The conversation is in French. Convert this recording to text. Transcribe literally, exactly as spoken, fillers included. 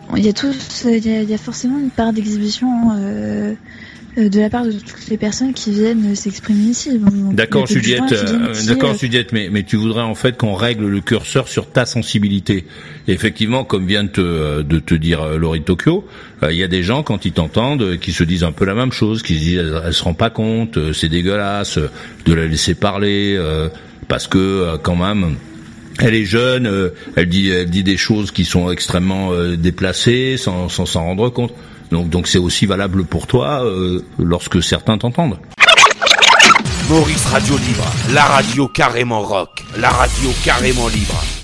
il y a tous, il y a, il y a forcément une part d'exhibition euh, de la part de toutes les personnes qui viennent s'exprimer ici. Donc, d'accord, Juliette, euh, ici, d'accord, euh... Juliette, mais mais tu voudrais en fait qu'on règle le curseur sur ta sensibilité. Et effectivement, comme vient de te, de te dire Laurie Tokyo, il euh, y a des gens quand ils t'entendent qui se disent un peu la même chose, qui se disent elle, elle se rend pas compte, euh, c'est dégueulasse de la laisser parler euh, parce que euh, quand même. Elle est jeune, euh, elle dit, elle dit des choses qui sont extrêmement euh, déplacées, sans, sans s'en rendre compte. Donc, donc c'est aussi valable pour toi euh, lorsque certains t'entendent. Maurice Radio Libre, la radio carrément rock, la radio carrément libre.